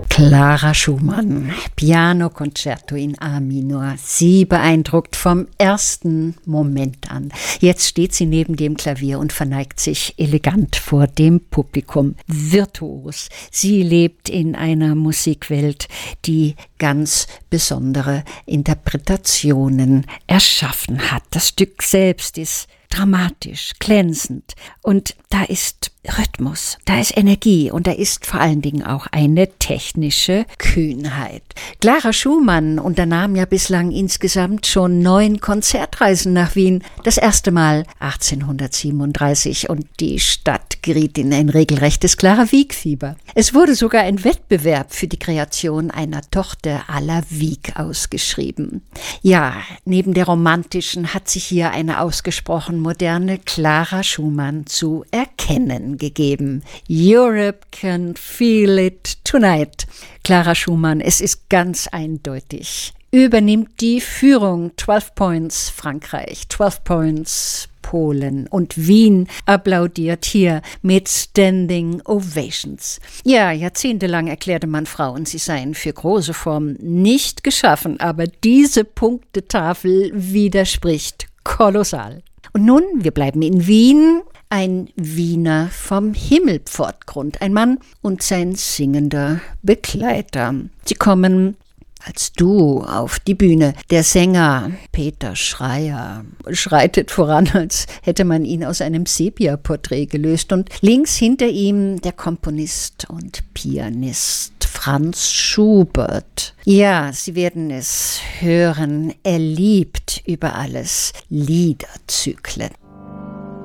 Clara Schumann, Pianokonzerto in A Minor. Sie beeindruckt vom ersten Moment an. Jetzt steht sie neben dem Klavier und verneigt sich elegant vor dem Publikum. Virtuos. Sie lebt in einer Musikwelt, die ganz besondere Interpretationen erschaffen hat. Das Stück selbst ist dramatisch, glänzend und da ist Rhythmus, da ist Energie und da ist vor allen Dingen auch eine technische Kühnheit. Clara Schumann unternahm ja bislang insgesamt schon 9 Konzertreisen nach Wien, das erste Mal 1837 und die Stadt geriet in ein regelrechtes Clara-Wieck-Fieber. Es wurde sogar ein Wettbewerb für die Kreation einer Tochter à la Wieck ausgeschrieben. Ja, neben der romantischen hat sich hier eine ausgesprochen moderne Clara Schumann zu erkennen gegeben. Europe can feel it tonight. Clara Schumann, es ist ganz eindeutig, übernimmt die Führung. 12 Points Frankreich, 12 Points Polen und Wien applaudiert hier mit Standing Ovations. Ja, jahrzehntelang erklärte man Frauen, sie seien für große Formen nicht geschaffen, aber diese Punktetafel widerspricht kolossal. Und nun, wir bleiben in Wien. Ein Wiener vom Himmelpfortgrund, ein Mann und sein singender Begleiter. Sie kommen als Duo auf die Bühne. Der Sänger Peter Schreier schreitet voran, als hätte man ihn aus einem Sepia-Porträt gelöst. Und links hinter ihm der Komponist und Pianist Franz Schubert. Ja, Sie werden es hören, er liebt über alles Liederzyklen.